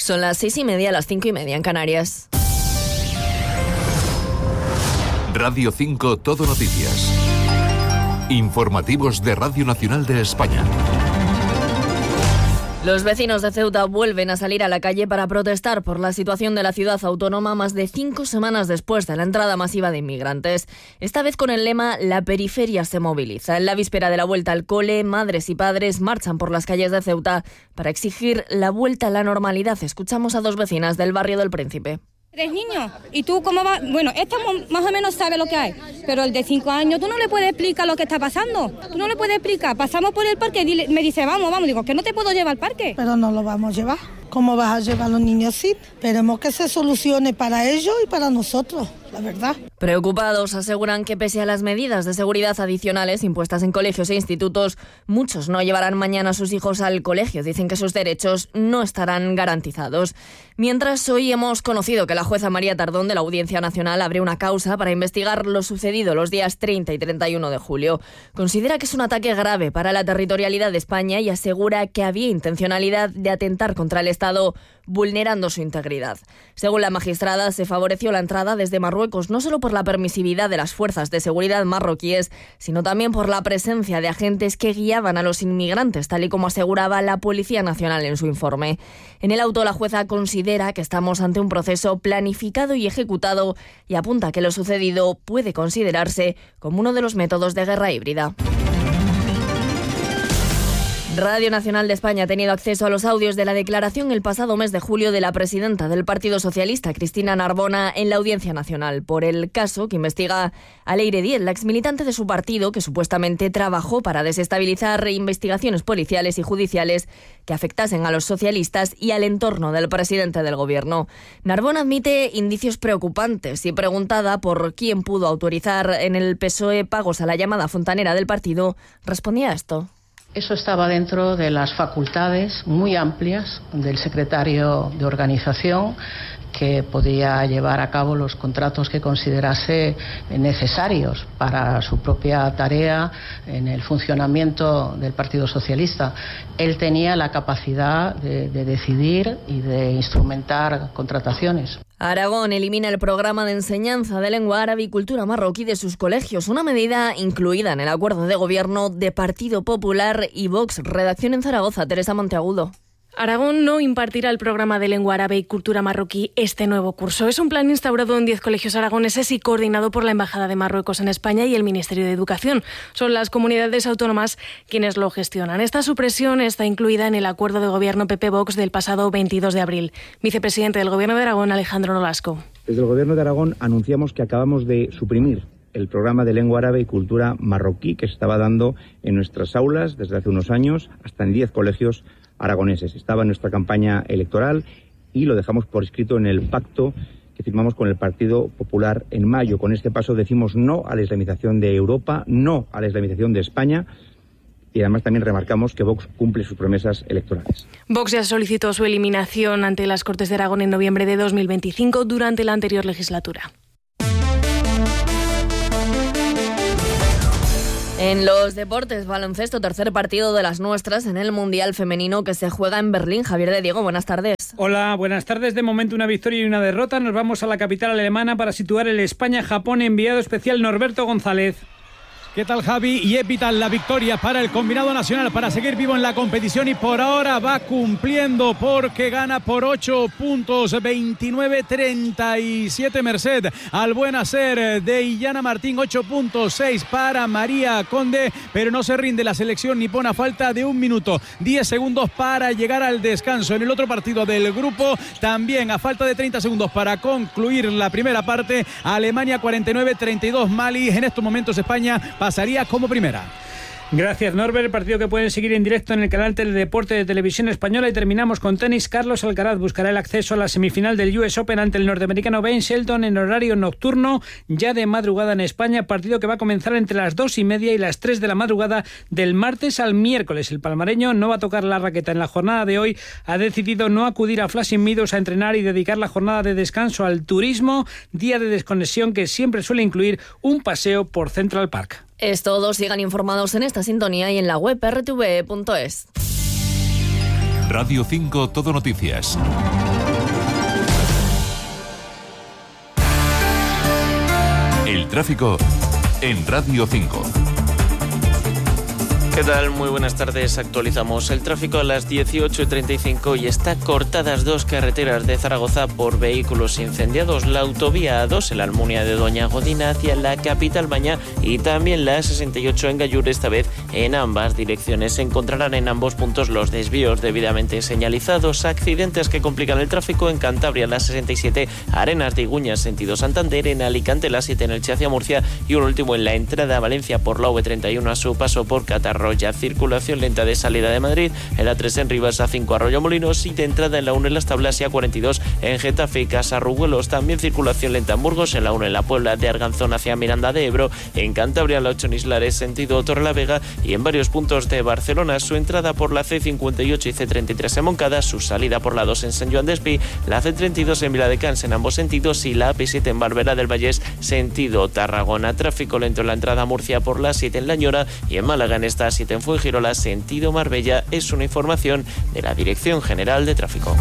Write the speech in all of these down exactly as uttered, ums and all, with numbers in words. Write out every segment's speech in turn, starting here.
Son las seis y media, las cinco y media en Canarias. Radio cinco Todo Noticias. Informativos de Radio Nacional de España. Los vecinos de Ceuta vuelven a salir a la calle para protestar por la situación de la ciudad autónoma más de cinco semanas después de la entrada masiva de inmigrantes. Esta vez con el lema «La periferia se moviliza». En la víspera de la vuelta al cole, madres y padres marchan por las calles de Ceuta para exigir la vuelta a la normalidad. Escuchamos a dos vecinas del barrio del Príncipe. Tres niños, ¿y tú cómo vas? Bueno, este más o menos sabe lo que hay, pero el de cinco años, tú no le puedes explicar lo que está pasando, tú no le puedes explicar. Pasamos por el parque y me dice, vamos, vamos, digo, que no te puedo llevar al parque. Pero no lo vamos a llevar. ¿Cómo vas a llevar a los niños así? Esperemos que se solucione para ellos y para nosotros, la verdad. Preocupados, aseguran que pese a las medidas de seguridad adicionales impuestas en colegios e institutos, muchos no llevarán mañana a sus hijos al colegio. Dicen que sus derechos no estarán garantizados. Mientras, hoy hemos conocido que la jueza María Tardón de la Audiencia Nacional abre una causa para investigar lo sucedido los días treinta y treinta y uno de julio. Considera que es un ataque grave para la territorialidad de España y asegura que había intencionalidad de atentar contra el Estado, vulnerando su integridad. Según la magistrada, se favoreció la entrada desde Marruecos no solo por la permisividad de las fuerzas de seguridad marroquíes, sino también por la presencia de agentes que guiaban a los inmigrantes, tal y como aseguraba la Policía Nacional en su informe. En el auto, la jueza considera que estamos ante un proceso planificado y ejecutado y apunta que lo sucedido puede considerarse como uno de los métodos de guerra híbrida. Radio Nacional de España ha tenido acceso a los audios de la declaración el pasado mes de julio de la presidenta del Partido Socialista, Cristina Narbona, en la Audiencia Nacional, por el caso que investiga a Leire Díez, la exmilitante de su partido, que supuestamente trabajó para desestabilizar investigaciones policiales y judiciales que afectasen a los socialistas y al entorno del presidente del Gobierno. Narbona admite indicios preocupantes y, preguntada por quién pudo autorizar en el P S O E pagos a la llamada fontanera del partido, respondía a esto. Eso estaba dentro de las facultades muy amplias del secretario de organización, que podía llevar a cabo los contratos que considerase necesarios para su propia tarea en el funcionamiento del Partido Socialista. Él tenía la capacidad de, de decidir y de instrumentar contrataciones. Aragón elimina el programa de enseñanza de lengua árabe y cultura marroquí de sus colegios, una medida incluida en el acuerdo de gobierno de Partido Popular y Vox. Redacción en Zaragoza, Teresa Monteagudo. Aragón no impartirá el programa de lengua árabe y cultura marroquí este nuevo curso. Es un plan instaurado en diez colegios aragoneses y coordinado por la Embajada de Marruecos en España y el Ministerio de Educación. Son las comunidades autónomas quienes lo gestionan. Esta supresión está incluida en el acuerdo de gobierno P P-Vox del pasado veintidós de abril. Vicepresidente del Gobierno de Aragón, Alejandro Nolasco. Desde el Gobierno de Aragón anunciamos que acabamos de suprimir el programa de lengua árabe y cultura marroquí que se estaba dando en nuestras aulas desde hace unos años, hasta en diez colegios aragoneses. Estaba en nuestra campaña electoral y lo dejamos por escrito en el pacto que firmamos con el Partido Popular en mayo. Con este paso decimos no a la islamización de Europa, no a la islamización de España, y además también remarcamos que Vox cumple sus promesas electorales. Vox ya solicitó su eliminación ante las Cortes de Aragón en noviembre de dos mil veinticinco durante la anterior legislatura. En los deportes, baloncesto, tercer partido de las nuestras en el Mundial Femenino que se juega en Berlín. Javier de Diego, buenas tardes. Hola, buenas tardes. De momento una victoria y una derrota. Nos vamos a la capital alemana para situar el España-Japón. Enviado especial Norberto González. ¿Qué tal, Javi? Y Epital, la victoria para el combinado nacional para seguir vivo en la competición y por ahora va cumpliendo porque gana por ocho puntos, veintinueve treinta y siete Merced al buen hacer de Illana Martín, ocho puntos seis para María Conde, pero no se rinde la selección nipona a falta de un minuto, diez segundos para llegar al descanso. En el otro partido del grupo, también a falta de treinta segundos para concluir la primera parte, Alemania cuarenta y nueve treinta y dos Mali. En estos momentos España pasaría como primera. Gracias, Norbert. El partido que pueden seguir en directo en el canal Teledeporte de Televisión Española. Y terminamos con tenis. Carlos Alcaraz buscará el acceso a la semifinal del U S Open ante el norteamericano Ben Shelton en horario nocturno, ya de madrugada en España. Partido que va a comenzar entre las dos y media y las tres de la madrugada del martes al miércoles. El palmareño no va a tocar la raqueta en la jornada de hoy. Ha decidido no acudir a Flushing Meadows a entrenar y dedicar la jornada de descanso al turismo, día de desconexión que siempre suele incluir un paseo por Central Park. Es todo. Sigan informados en esta sintonía y en la web erre te ve punto es. Radio cinco Todo Noticias. tráfico en Radio cinco. ¿Qué tal? Muy buenas tardes. Actualizamos el tráfico a las dieciocho y treinta y cinco y está cortadas dos carreteras de Zaragoza por vehículos incendiados. La autovía A dos en la Almunia de Doña Godina hacia la capital Baña y también la A sesenta y ocho en Gallur. Esta vez en ambas direcciones se encontrarán en ambos puntos los desvíos debidamente señalizados. Accidentes que complican el tráfico en Cantabria, la sesenta y siete Arenas de Iguñas sentido Santander, en Alicante la siete en Elche hacia Murcia y un último en la entrada a Valencia por la A V treinta y uno a su paso por Catarro. Ya circulación lenta de salida de Madrid, en la tres en Rivas, A cinco Arroyomolinos y de entrada en la uno en Las Tablas y A cuarenta y dos en Getafe y Casarrubuelos. También circulación lenta en Burgos, en la uno en la Puebla de Arganzón hacia Miranda de Ebro, en Cantabria la ocho en Islares sentido Torrelavega y en varios puntos de Barcelona. Su entrada por la C cincuenta y ocho y C treinta y tres en Moncada, su salida por la dos en Sant Joan d'Espí, la C treinta y dos en Viladecans en ambos sentidos y la A P siete en Barberá del Vallés sentido Tarragona. Tráfico lento en la entrada a Murcia por la siete en La Ñora y en Málaga en esta siete en Fuengirola sentido Marbella. Es una información de la Dirección General de Tráfico.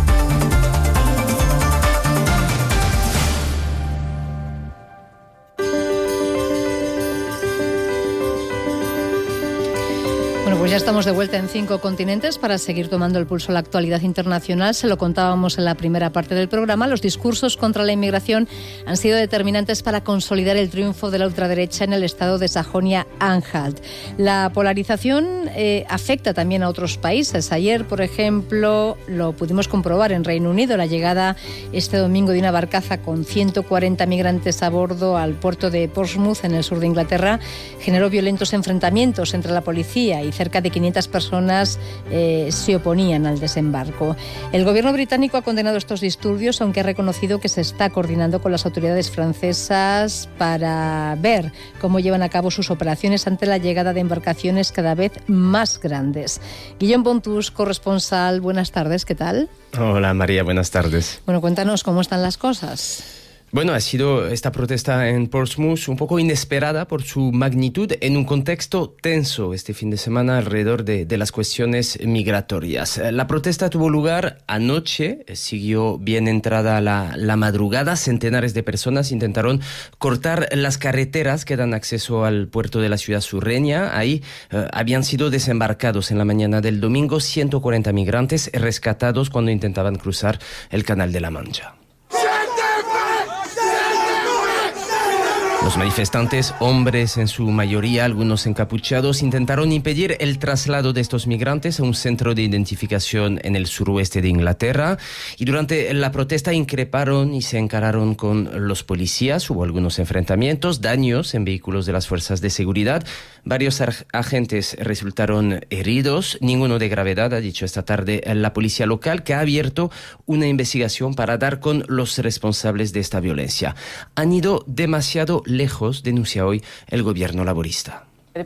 Bueno, pues ya estamos de vuelta en cinco continentes para seguir tomando el pulso a la actualidad internacional. Se lo contábamos en la primera parte del programa. Los discursos contra la inmigración han sido determinantes para consolidar el triunfo de la ultraderecha en el estado de Sajonia-Anhalt. La polarización eh, afecta también a otros países. Ayer, por ejemplo, lo pudimos comprobar en Reino Unido. La llegada este domingo de una barcaza con ciento cuarenta migrantes a bordo al puerto de Portsmouth, en el sur de Inglaterra, generó violentos enfrentamientos entre la policía y cerca de quinientas personas eh, se oponían al desembarco. El gobierno británico ha condenado estos disturbios, aunque ha reconocido que se está coordinando con las autoridades francesas para ver cómo llevan a cabo sus operaciones ante la llegada de embarcaciones cada vez más grandes. Guillaume Bontus, corresponsal, buenas tardes, ¿qué tal? Hola María, buenas tardes. Bueno, cuéntanos cómo están las cosas. Bueno, ha sido esta protesta en Portsmouth un poco inesperada por su magnitud en un contexto tenso este fin de semana alrededor de, de las cuestiones migratorias. La protesta tuvo lugar anoche, siguió bien entrada la, la madrugada. Centenares de personas intentaron cortar las carreteras que dan acceso al puerto de la ciudad sureña. Ahí eh, habían sido desembarcados en la mañana del domingo ciento cuarenta migrantes rescatados cuando intentaban cruzar el Canal de la Mancha. Los manifestantes, hombres en su mayoría, algunos encapuchados, intentaron impedir el traslado de estos migrantes a un centro de identificación en el suroeste de Inglaterra y durante la protesta increparon y se encararon con los policías. Hubo algunos enfrentamientos, daños en vehículos de las fuerzas de seguridad. Varios agentes resultaron heridos, ninguno de gravedad, ha dicho esta tarde la policía local, que ha abierto una investigación para dar con los responsables de esta violencia. Han ido demasiado lejos, denuncia hoy el gobierno laborista.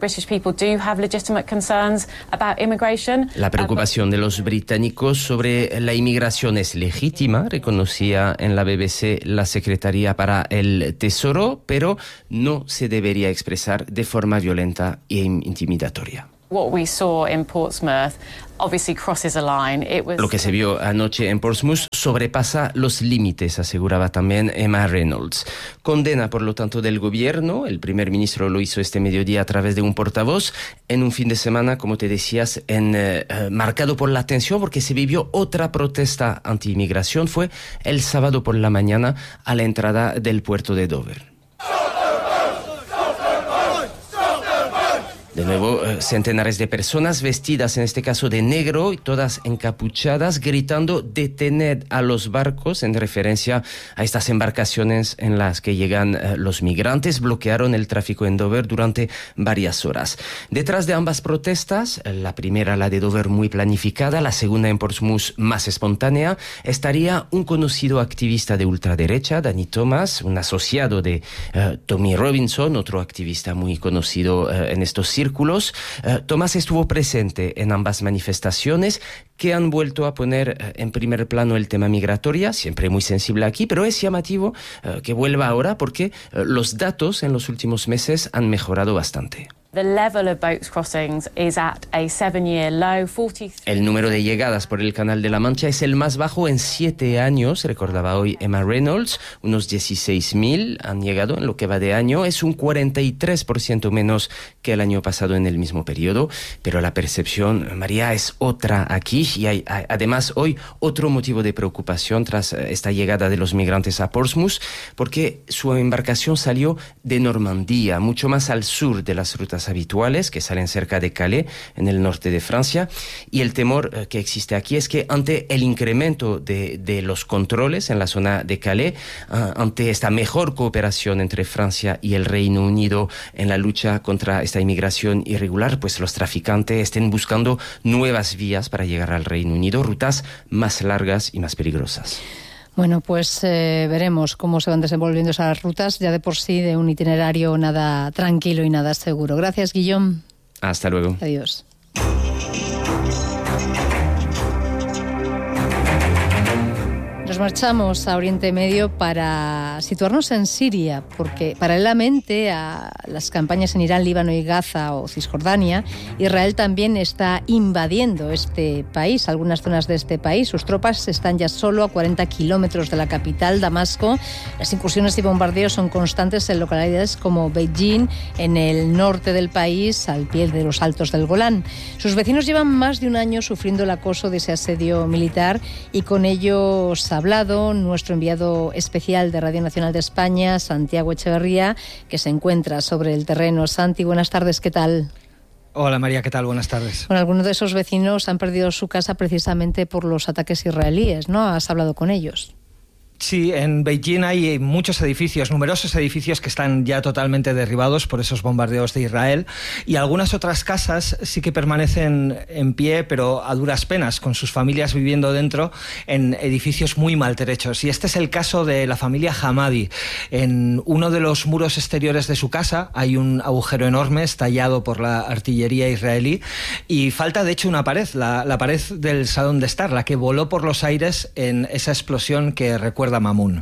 La preocupación de los británicos sobre la inmigración es legítima, reconocía en la B B C la Secretaría para el Tesoro, pero no se debería expresar de forma violenta e intimidatoria. What we saw in Portsmouth obviously crosses a line. It was... Lo que se vio anoche en Portsmouth sobrepasa los límites, aseguraba también Emma Reynolds. Condena, por lo tanto, del gobierno. El primer ministro lo hizo este mediodía a través de un portavoz en un fin de semana, como te decías, en, eh, marcado por la tensión, porque se vivió otra protesta anti-inmigración. Fue el sábado por la mañana a la entrada del puerto de Dover. De nuevo, centenares de personas vestidas, en este caso de negro, y todas encapuchadas, gritando detened a los barcos, en referencia a estas embarcaciones en las que llegan eh, los migrantes. Bloquearon el tráfico en Dover durante varias horas. Detrás de ambas protestas, la primera, la de Dover, muy planificada, la segunda en Portsmouth, más espontánea, estaría un conocido activista de ultraderecha, Danny Thomas, un asociado de eh, Tommy Robinson, otro activista muy conocido eh, en estos círculos. Uh, Tomás estuvo presente en ambas manifestaciones que han vuelto a poner uh, en primer plano el tema migratorio, siempre muy sensible aquí, pero es llamativo uh, que vuelva ahora porque uh, los datos en los últimos meses han mejorado bastante. El número de llegadas por el Canal de la Mancha es el más bajo en siete años, recordaba hoy Emma Reynolds. Unos dieciséis mil han llegado en lo que va de año. Es un cuarenta y tres por ciento menos que el año pasado en el mismo periodo. Pero la percepción, María, es otra aquí. Y hay, hay además hoy otro motivo de preocupación tras esta llegada de los migrantes a Portsmouth, porque su embarcación salió de Normandía, mucho más al sur de las rutas habituales que salen cerca de Calais, en el norte de Francia, y el temor eh, que existe aquí es que ante el incremento de, de los controles en la zona de Calais, uh, ante esta mejor cooperación entre Francia y el Reino Unido en la lucha contra esta inmigración irregular, pues los traficantes estén buscando nuevas vías para llegar al Reino Unido, rutas más largas y más peligrosas. Bueno, pues eh, veremos cómo se van desenvolviendo esas rutas, ya de por sí de un itinerario nada tranquilo y nada seguro. Gracias, Guillaume. Hasta luego. Adiós. Nos marchamos a Oriente Medio para situarnos en Siria, porque paralelamente a las campañas en Irán, Líbano y Gaza o Cisjordania, Israel también está invadiendo este país, algunas zonas de este país. Sus tropas están ya solo a cuarenta kilómetros de la capital, Damasco. Las incursiones y bombardeos son constantes en localidades como Beijing, en el norte del país, al pie de los Altos del Golán. Sus vecinos llevan más de un año sufriendo el acoso de ese asedio militar y con ellos ha hablado nuestro enviado especial de Radio Nacional de España, Santiago Echeverría, que se encuentra sobre el terreno. Santi, buenas tardes, ¿qué tal? Hola María, ¿qué tal? Buenas tardes. Bueno, algunos de esos vecinos han perdido su casa precisamente por los ataques israelíes, ¿no? ¿Has hablado con ellos? Sí, en Beijing hay muchos edificios, numerosos edificios que están ya totalmente derribados por esos bombardeos de Israel, y algunas otras casas sí que permanecen en pie, pero a duras penas, con sus familias viviendo dentro en edificios muy maltrechos. Y este es el caso de la familia Hamadi. En uno de los muros exteriores de su casa hay un agujero enorme estallado por la artillería israelí, y falta de hecho una pared, la, la pared del salón de estar, la que voló por los aires en esa explosión que recuerda مامون.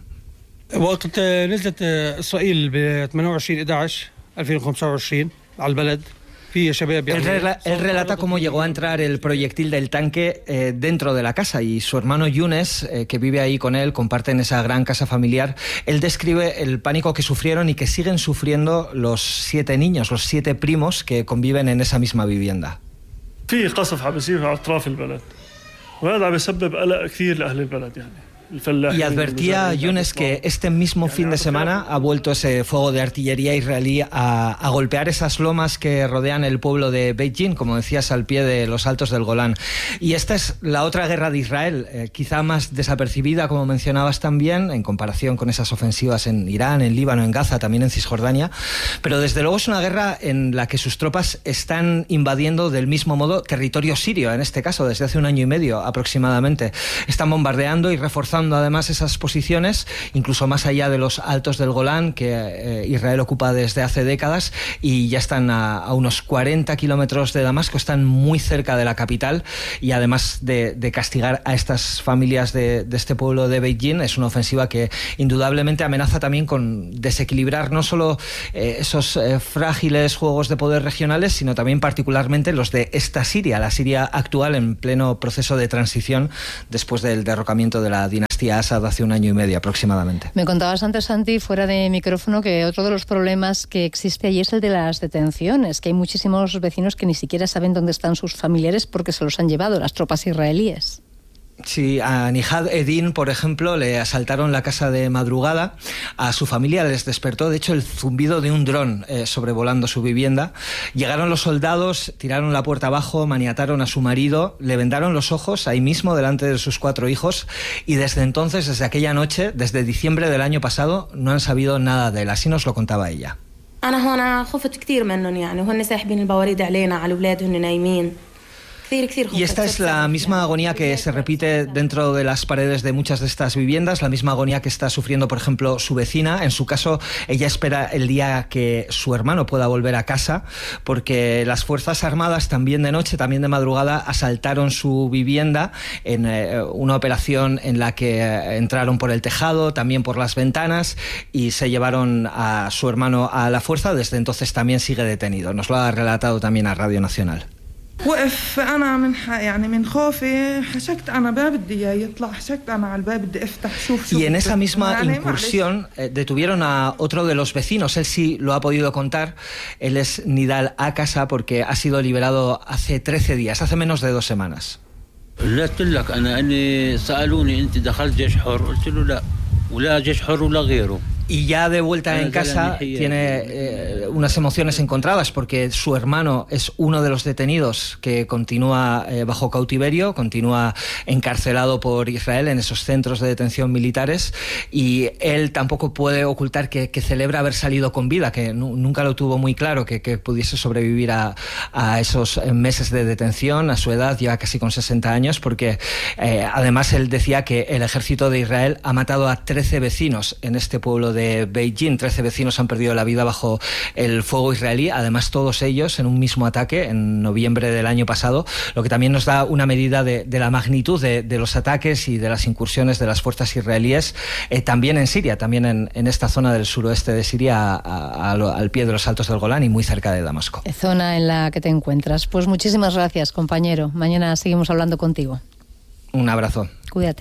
وقت نزلت إسرائيل ب ثمانية وعشرين أحد عشر ألفين وخمسة وعشرين على البلد. Él, rela- él relata cómo llegó a entrar el proyectil del tanque eh, dentro de la casa, y su hermano Younes, eh, que vive ahí con él, comparten esa gran casa familiar. Él describe el pánico que sufrieron y que siguen sufriendo los siete niños, los siete primos que conviven en esa misma vivienda. في قصف عم بيصير على أطراف البلد وهذا عم يسبب قلق كثير لأهل البلد يعني. Y advertía a Younes que este mismo fin de semana ha vuelto ese fuego de artillería israelí a, a golpear esas lomas que rodean el pueblo de Beijing, como decías, al pie de los Altos del Golán. Y esta es la otra guerra de Israel, eh, quizá más desapercibida, como mencionabas también, en comparación con esas ofensivas en Irán, en Líbano, en Gaza, también en Cisjordania. Pero desde luego es una guerra en la que sus tropas están invadiendo del mismo modo territorio sirio, en este caso, desde hace un año y medio aproximadamente. Están bombardeando y reforzando además esas posiciones, incluso más allá de los Altos del Golán, que eh, Israel ocupa desde hace décadas, y ya están a, a unos cuarenta kilómetros de Damasco, están muy cerca de la capital, y además de, de castigar a estas familias de, de este pueblo de Beijing, es una ofensiva que indudablemente amenaza también con desequilibrar no solo eh, esos eh, frágiles juegos de poder regionales, sino también particularmente los de esta Siria, la Siria actual en pleno proceso de transición después del derrocamiento de la dinastía Assad hace un año y medio aproximadamente. Me contabas antes, Santi, fuera de micrófono, que otro de los problemas que existe allí es el de las detenciones, que hay muchísimos vecinos que ni siquiera saben dónde están sus familiares porque se los han llevado las tropas israelíes. Sí, a Nihad Edin, por ejemplo, le asaltaron la casa de madrugada. A su familia les despertó, de hecho, el zumbido de un dron eh, sobrevolando su vivienda. Llegaron los soldados, tiraron la puerta abajo, maniataron a su marido, le vendaron los ojos ahí mismo delante de sus cuatro hijos, y desde entonces, desde aquella noche, desde diciembre del año pasado, no han sabido nada de él. Así nos lo contaba ella. Y esta es la misma agonía que se repite dentro de las paredes de muchas de estas viviendas, la misma agonía que está sufriendo, por ejemplo, su vecina. En su caso, ella espera el día que su hermano pueda volver a casa, porque las Fuerzas Armadas también de noche, también de madrugada, asaltaron su vivienda en eh, una operación en la que eh, entraron por el tejado, también por las ventanas, y se llevaron a su hermano a la fuerza. Desde entonces también sigue detenido. Nos lo ha relatado también a Radio Nacional. وقف أنا من يعني من خوفي حشكت أنا باب بدي يطلع حشكت أنا على الباب بدي أفتح شوف شوف. Y en esa misma incursión eh, detuvieron a otro de los vecinos. Él sí lo ha podido contar. Él es Nidal Akasa, porque ha sido liberado hace trece días, hace menos de dos semanas. قلت لك أنا أني سألوني أنت دخلت جيش حر قلت له لا ولا جيش حر ولا غيره. Y ya de vuelta en casa tiene eh, unas emociones encontradas, porque su hermano es uno de los detenidos que continúa eh, bajo cautiverio, continúa encarcelado por Israel en esos centros de detención militares, y él tampoco puede ocultar que, que celebra haber salido con vida, que nu- nunca lo tuvo muy claro, que, que pudiese sobrevivir a, a esos meses de detención. A su edad, ya casi con sesenta años, porque eh, además él decía que el ejército de Israel ha matado a trece vecinos en este pueblo de de Beijing. trece vecinos han perdido la vida bajo el fuego israelí, además todos ellos en un mismo ataque en noviembre del año pasado, lo que también nos da una medida de, de la magnitud de, de los ataques y de las incursiones de las fuerzas israelíes, eh, también en Siria, también en, en esta zona del suroeste de Siria, a, a, a, al pie de los Altos del Golán y muy cerca de Damasco. Zona en la que te encuentras. Pues muchísimas gracias, compañero. Mañana seguimos hablando contigo. Un abrazo. Cuídate.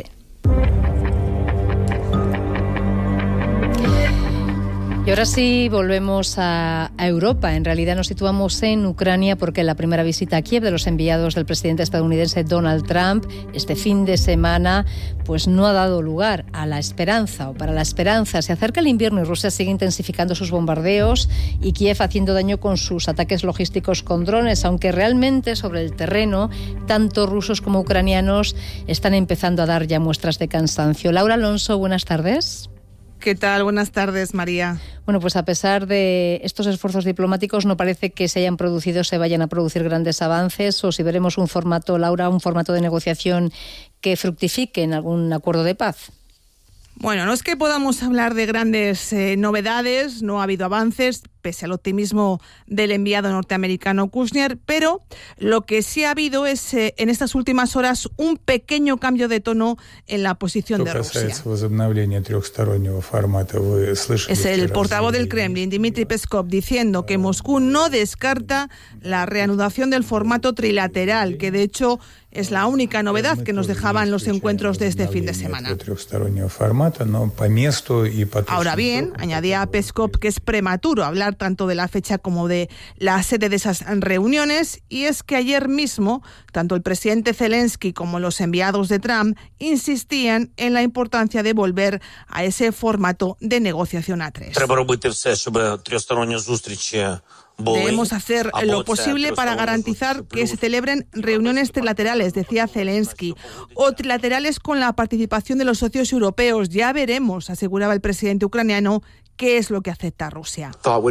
Y ahora sí volvemos a, a Europa. En realidad nos situamos en Ucrania, porque la primera visita a Kiev de los enviados del presidente estadounidense Donald Trump este fin de semana pues no ha dado lugar a la esperanza o para la esperanza. Se acerca el invierno y Rusia sigue intensificando sus bombardeos y Kiev haciendo daño con sus ataques logísticos con drones, aunque realmente sobre el terreno tanto rusos como ucranianos están empezando a dar ya muestras de cansancio. Laura Alonso, buenas tardes. ¿Qué tal? Buenas tardes, María. Bueno, pues a pesar de estos esfuerzos diplomáticos, no parece que se hayan producido, se vayan a producir grandes avances, o si veremos un formato, Laura, un formato de negociación que fructifique en algún acuerdo de paz. Bueno, no es que podamos hablar de grandes eh, novedades, no ha habido avances, pese al optimismo del enviado norteamericano Kushner, pero lo que sí ha habido es, eh, en estas últimas horas, un pequeño cambio de tono en la posición de Rusia. Es el portavoz del Kremlin, Dmitry Peskov, diciendo que Moscú no descarta la reanudación del formato trilateral, que de hecho es la única novedad que nos dejaban los encuentros de este fin de semana. Ahora bien, añadía Peskov que es prematuro hablar tanto de la fecha como de la sede de esas reuniones, y es que ayer mismo tanto el presidente Zelensky como los enviados de Trump insistían en la importancia de volver a ese formato de negociación a tres. Debemos hacer lo posible para garantizar que se celebren reuniones trilaterales, decía Zelensky, o trilaterales con la participación de los socios europeos. Ya veremos, aseguraba el presidente ucraniano, qué es lo que acepta Rusia.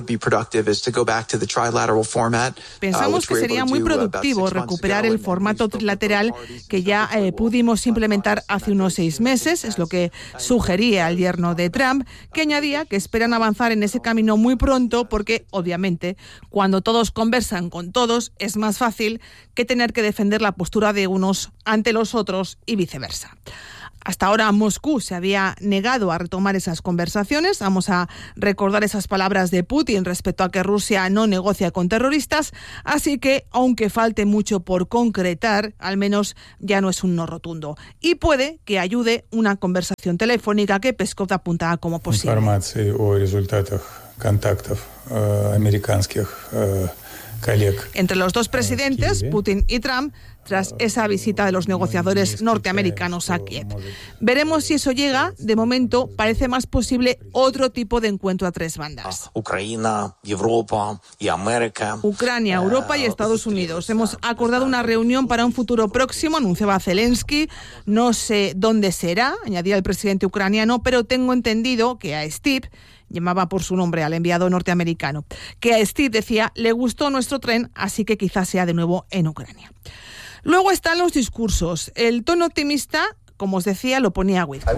Pensamos que sería muy productivo recuperar el formato trilateral que ya eh, pudimos implementar hace unos seis meses, es lo que sugería el yerno de Trump, que añadía que esperan avanzar en ese camino muy pronto porque, obviamente, cuando todos conversan con todos es más fácil que tener que defender la postura de unos ante los otros y viceversa. Hasta ahora Moscú se había negado a retomar esas conversaciones. Vamos a recordar esas palabras de Putin respecto a que Rusia no negocia con terroristas. Así que, aunque falte mucho por concretar, al menos ya no es un no rotundo. Y puede que ayude una conversación telefónica que Peskov apuntaba como posible. Información o resultados contactos americanos. Entre los dos presidentes, Putin y Trump, tras esa visita de los negociadores norteamericanos a Kiev. Veremos si eso llega. De momento, parece más posible otro tipo de encuentro a tres bandas. Ucrania, Europa y América. Ucrania, Europa y Estados Unidos. Hemos acordado una reunión para un futuro próximo, anunciaba Zelensky. No sé dónde será, añadía el presidente ucraniano, pero tengo entendido que a Steve, llamaba por su nombre al enviado norteamericano, que a Steve, decía, le gustó nuestro tren, así que quizás sea de nuevo en Ucrania. Luego están los discursos. El tono optimista, como os decía, lo ponía Witkoff,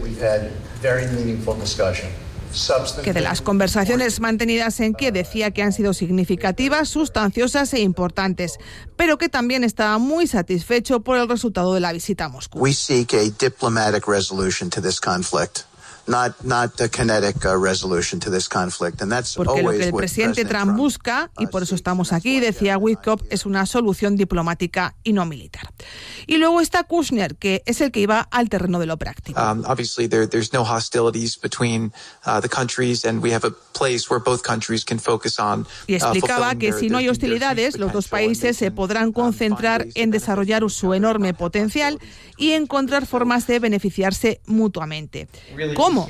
que de las conversaciones mantenidas en Kiev decía que han sido significativas, sustanciosas e importantes, pero que también estaba muy satisfecho por el resultado de la visita a Moscú. We seek a diplomatic resolution to this conflict. Not, not a kinetic uh, resolution to this conflict. And that's Porque lo que el what presidente President Trump busca, y por eso estamos aquí, decía Witkoff, es una solución diplomática y no militar. Y luego está Kushner, que es el que iba al terreno de lo práctico. Um, obviously there, there's no hostilities between uh, the countries, and we have a place where both countries can focus on. Y explicaba que si no hay hostilidades, los dos países se podrán concentrar en desarrollar su enorme potencial y encontrar formas de beneficiarse mutuamente. ¿Cómo?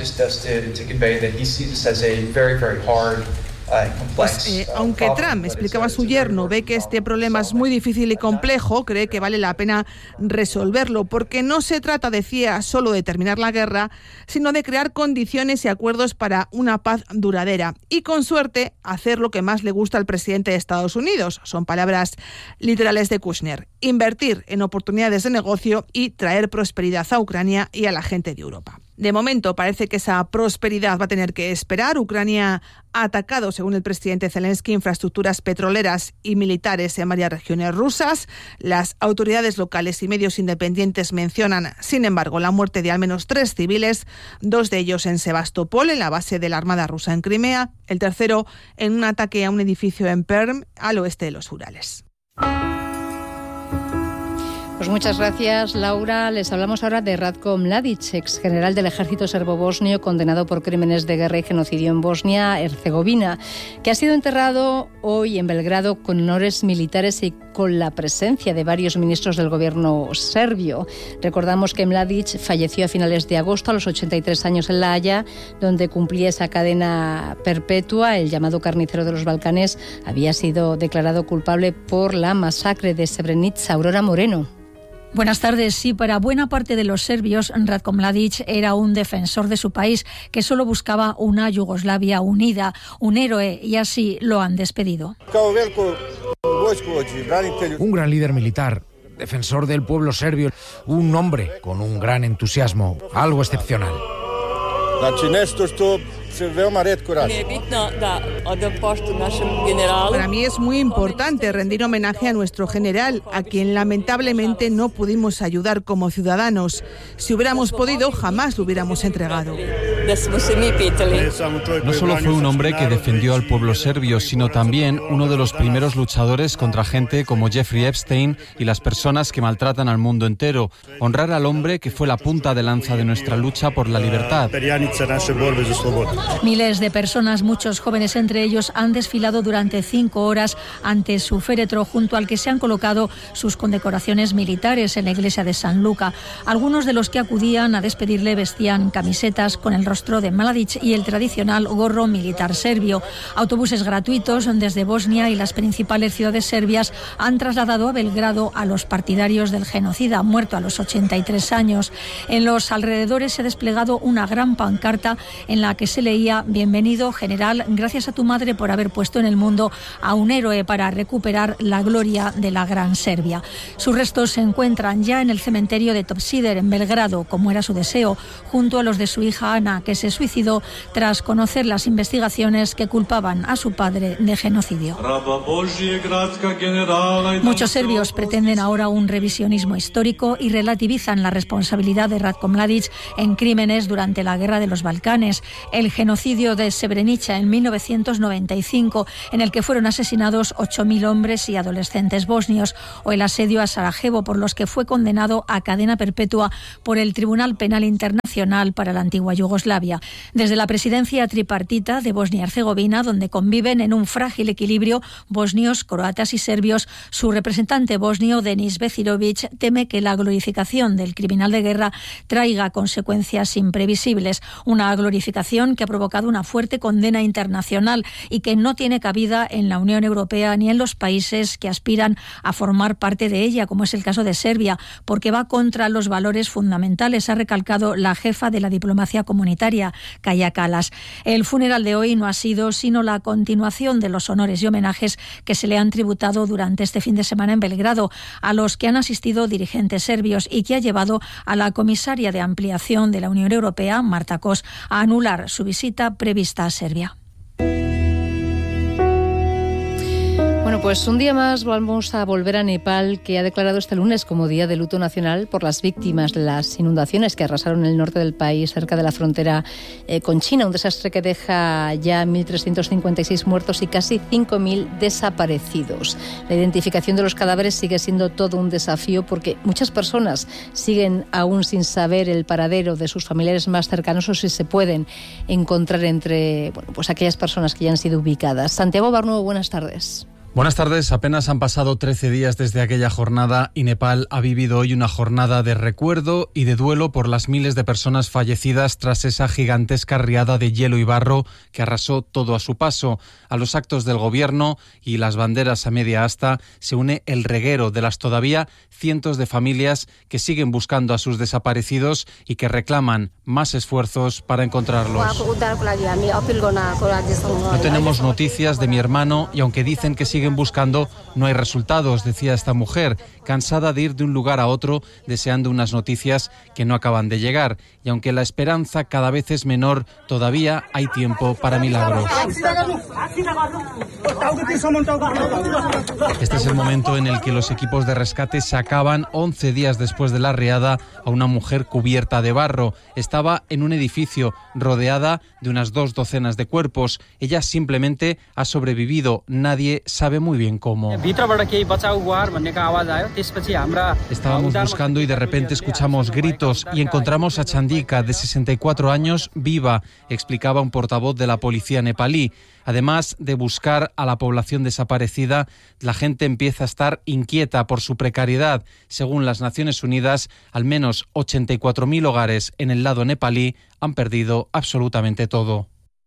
Pues eh, aunque Trump, explicaba su yerno, ve que este problema es muy difícil y complejo, cree que vale la pena resolverlo, porque no se trata, decía, solo de terminar la guerra, sino de crear condiciones y acuerdos para una paz duradera y, con suerte, hacer lo que más le gusta al presidente de Estados Unidos. Son palabras literales de Kushner: invertir en oportunidades de negocio y traer prosperidad a Ucrania y a la gente de Europa. De momento parece que esa prosperidad va a tener que esperar. Ucrania ha atacado, según el presidente Zelensky, infraestructuras petroleras y militares en varias regiones rusas. Las autoridades locales y medios independientes mencionan, sin embargo, la muerte de al menos tres civiles, dos de ellos en Sebastopol, en la base de la Armada rusa en Crimea, el tercero en un ataque a un edificio en Perm, al oeste de los Urales. Pues muchas gracias, Laura. Les hablamos ahora de Ratko Mladic, ex general del ejército serbo-bosnio condenado por crímenes de guerra y genocidio en Bosnia-Herzegovina, que ha sido enterrado hoy en Belgrado con honores militares y con la presencia de varios ministros del gobierno serbio. Recordamos que Mladic falleció a finales de agosto a los ochenta y tres años en La Haya, donde cumplía esa cadena perpetua. El llamado carnicero de los Balcanes había sido declarado culpable por la masacre de Srebrenica. Aurora Moreno. Buenas tardes. Sí, para buena parte de los serbios, Ratko Mladic era un defensor de su país que solo buscaba una Yugoslavia unida, un héroe, y así lo han despedido. Un gran líder militar, defensor del pueblo serbio, un hombre con un gran entusiasmo, algo excepcional. Para mí es muy importante rendir homenaje a nuestro general, a quien lamentablemente no pudimos ayudar como ciudadanos. Si hubiéramos podido, jamás lo hubiéramos entregado. No solo fue un hombre que defendió al pueblo serbio, sino también uno de los primeros luchadores contra gente como Jeffrey Epstein y las personas que maltratan al mundo entero. Honrar al hombre que fue la punta de lanza de nuestra lucha por la libertad. Miles de personas, muchos jóvenes entre ellos, han desfilado durante cinco horas ante su féretro, junto al que se han colocado sus condecoraciones militares en la iglesia de San Luca. Algunos de los que acudían a despedirle vestían camisetas con el rostro de Mladic y el tradicional gorro militar serbio. Autobuses gratuitos desde Bosnia y las principales ciudades serbias han trasladado a Belgrado a los partidarios del genocida, muerto a los ochenta y tres años. En los alrededores se ha desplegado una gran pancarta en la que se leía: bienvenido, general, gracias a tu madre por haber puesto en el mundo a un héroe para recuperar la gloria de la gran Serbia. Sus restos se encuentran ya en el cementerio de Topsider, en Belgrado, como era su deseo, junto a los de su hija Ana, que se suicidó tras conocer las investigaciones que culpaban a su padre de genocidio. Muchos serbios pretenden ahora un revisionismo histórico y relativizan la responsabilidad de Ratko Mladic en crímenes durante la Guerra de los Balcanes, el genocidio de Srebrenica en mil novecientos noventa y cinco, en el que fueron asesinados ocho mil hombres y adolescentes bosnios, o el asedio a Sarajevo, por los que fue condenado a cadena perpetua por el Tribunal Penal Internacional para la antigua Yugoslavia. Desde la presidencia tripartita de Bosnia-Herzegovina, donde conviven en un frágil equilibrio bosnios, croatas y serbios, su representante bosnio, Denis Bezirovic, teme que la glorificación del criminal de guerra traiga consecuencias imprevisibles. Una glorificación que ha provocado una fuerte condena internacional y que no tiene cabida en la Unión Europea ni en los países que aspiran a formar parte de ella, como es el caso de Serbia, porque va contra los valores fundamentales, ha recalcado la jefa de la diplomacia comunitaria, Kaja Kallas. El funeral de hoy no ha sido sino la continuación de los honores y homenajes que se le han tributado durante este fin de semana en Belgrado, a los que han asistido dirigentes serbios y que ha llevado a la comisaria de ampliación de la Unión Europea, Marta Kos, a anular su visita prevista a Serbia. Bueno, pues un día más vamos a volver a Nepal, que ha declarado este lunes como Día de Luto Nacional por las víctimas de las inundaciones que arrasaron el norte del país, cerca de la frontera eh, con China. Un desastre que deja ya mil trescientos cincuenta y seis muertos y casi cinco mil desaparecidos. La identificación de los cadáveres sigue siendo todo un desafío porque muchas personas siguen aún sin saber el paradero de sus familiares más cercanos o si se pueden encontrar entre bueno, pues aquellas personas que ya han sido ubicadas. Santiago Barnuevo, buenas tardes. Buenas tardes. Apenas han pasado trece días desde aquella jornada y Nepal ha vivido hoy una jornada de recuerdo y de duelo por las miles de personas fallecidas tras esa gigantesca riada de hielo y barro que arrasó todo a su paso. A los actos del gobierno y las banderas a media asta se une el reguero de las todavía cientos de familias que siguen buscando a sus desaparecidos y que reclaman más esfuerzos para encontrarlos. No tenemos noticias de mi hermano y aunque dicen que siguen buscando, no hay resultados, decía esta mujer, cansada de ir de un lugar a otro deseando unas noticias que no acaban de llegar. Y aunque la esperanza cada vez es menor, todavía hay tiempo para milagros. Este es el momento en el que los equipos de rescate sacaban, once días después de la riada, a una mujer cubierta de barro. Estaba en un edificio rodeada de unas dos docenas de cuerpos. Ella simplemente ha sobrevivido. Nadie sabe muy bien cómo. Estábamos buscando y de repente escuchamos gritos y encontramos a Chandika, de sesenta y cuatro años, viva, explicaba un portavoz de la policía nepalí. Además de buscar a la población desaparecida, la gente empieza a estar inquieta por su precariedad. Según las Naciones Unidas, al menos ochenta y cuatro mil hogares en el lado nepalí han perdido absolutamente todo.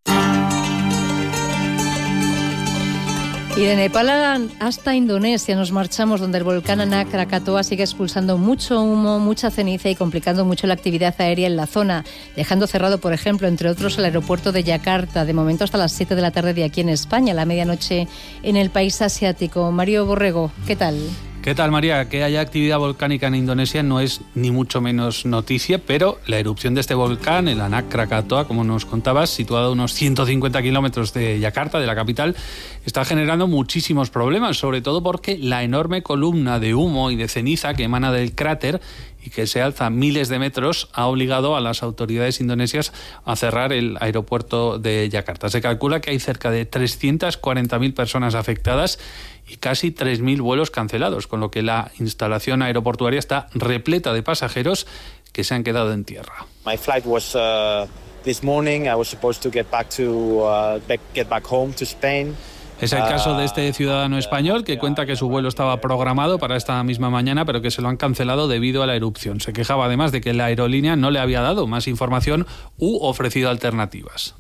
Y de Nepal hasta Indonesia nos marchamos, donde el volcán Anak Krakatoa sigue expulsando mucho humo, mucha ceniza y complicando mucho la actividad aérea en la zona, dejando cerrado, por ejemplo, entre otros, el aeropuerto de Yakarta, de momento hasta las siete de la tarde de aquí en España, a la medianoche en el país asiático. Mario Borrego, ¿qué tal? ¿Qué tal, María? Que haya actividad volcánica en Indonesia no es ni mucho menos noticia, pero la erupción de este volcán, el Anak Krakatoa, como nos contabas, situado a unos ciento cincuenta kilómetros de Yakarta, de la capital, está generando muchísimos problemas, sobre todo porque la enorme columna de humo y de ceniza que emana del cráter y que se alza miles de metros ha obligado a las autoridades indonesias a cerrar el aeropuerto de Yakarta. Se calcula que hay cerca de trescientas cuarenta mil personas afectadas y casi tres mil vuelos cancelados, con lo que la instalación aeroportuaria está repleta de pasajeros que se han quedado en tierra. My flight was uh, this morning. I was supposed to get back to uh, back, get back home to Spain. Es el caso de este ciudadano español que cuenta que su vuelo estaba programado para esta misma mañana, pero que se lo han cancelado debido a la erupción. Se quejaba además de que la aerolínea no le había dado más información u ofrecido alternativas.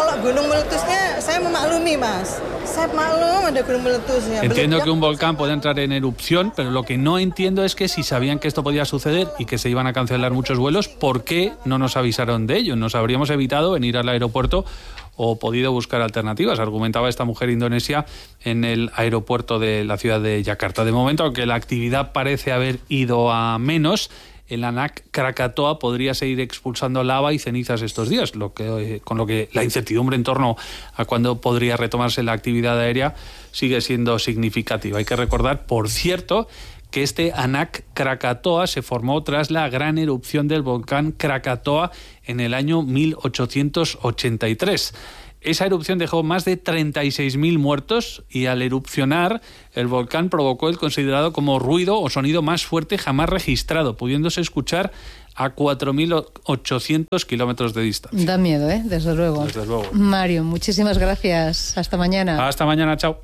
Entiendo que un volcán puede entrar en erupción, pero lo que no entiendo es que si sabían que esto podía suceder y que se iban a cancelar muchos vuelos, ¿por qué no nos avisaron de ello? Nos habríamos evitado en ir al aeropuerto o podido buscar alternativas, argumentaba esta mujer indonesia en el aeropuerto de la ciudad de Yakarta. De momento, aunque la actividad parece haber ido a menos, el Anak Krakatoa podría seguir expulsando lava y cenizas estos días, lo que, con lo que la incertidumbre en torno a cuándo podría retomarse la actividad aérea sigue siendo significativa. Hay que recordar, por cierto, que este Anak Krakatoa se formó tras la gran erupción del volcán Krakatoa en el año mil ochocientos ochenta y tres. Esa erupción dejó más de treinta y seis mil muertos y al erupcionar el volcán provocó el considerado como ruido o sonido más fuerte jamás registrado, pudiéndose escuchar a cuatro mil ochocientos kilómetros de distancia. Da miedo, ¿eh? Desde luego. Desde luego. Mario, muchísimas gracias. Hasta mañana. Hasta mañana, chao.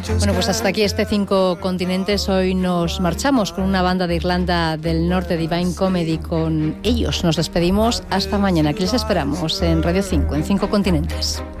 Bueno, pues hasta aquí este Cinco Continentes. Hoy nos marchamos con una banda de Irlanda del Norte, Divine Comedy. Con ellos nos despedimos hasta mañana. Aquí les esperamos en Radio cinco, en Cinco Continentes.